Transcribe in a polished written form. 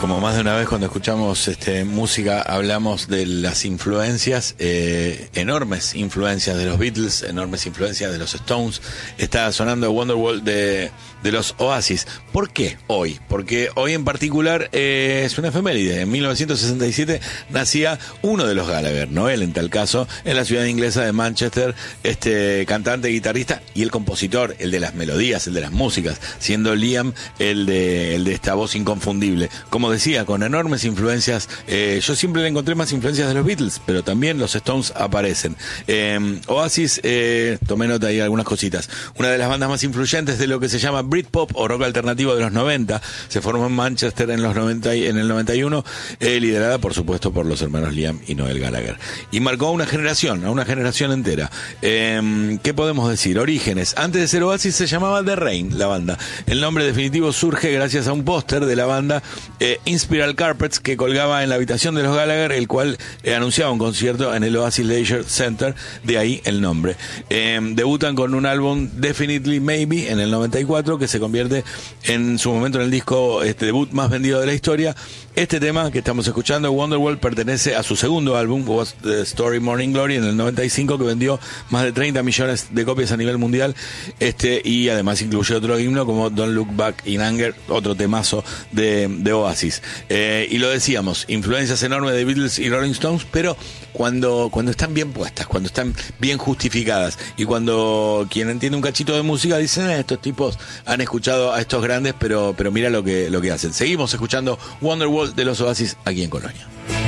como más de una vez cuando escuchamos música hablamos de las influencias, enormes influencias de los Beatles, enormes influencias de los Stones. Está sonando Wonderwall de los Oasis. ¿Por qué hoy? Porque hoy en particular es una efeméride. En 1967 nacía uno de los Gallagher, Noel en tal caso, en la ciudad inglesa de Manchester, cantante, guitarrista y el compositor, el de las melodías, el de las músicas, siendo Liam el de esta voz inconfundible. Como decía, con enormes influencias. Yo siempre le encontré más influencias de los Beatles, pero también los Stones aparecen. Oasis, tomé nota ahí algunas cositas. Una de las bandas más influyentes de lo que se llama Britpop o rock alternativo de los 90, se formó en Manchester en el 91, liderada por supuesto por los hermanos Liam y Noel Gallagher. Y marcó a una generación entera. ¿Qué podemos decir? Orígenes. Antes de ser Oasis se llamaba The Rain, la banda. El nombre definitivo surge gracias a un póster de la banda Inspiral Carpets que colgaba en la habitación de los Gallagher, el cual anunciaba un concierto en el Oasis Leisure Center, de ahí el nombre. Debutan con un álbum Definitely Maybe en el 94, que se convierte en su momento en el disco debut más vendido de la historia. Este tema que estamos escuchando, Wonderwall, pertenece a su segundo álbum, Was the Story Morning Glory, en el 95, que vendió más de 30 millones de copias a nivel mundial, y además incluye otro himno como Don't Look Back in Anger, otro temazo de Oasis. Y lo decíamos, influencias enormes de Beatles y Rolling Stones, pero cuando están bien puestas, cuando están bien justificadas, y cuando quien entiende un cachito de música dice, estos tipos han escuchado a estos grandes, pero mira lo que hacen. Seguimos escuchando Wonderwall de los Oasis aquí en Colonia.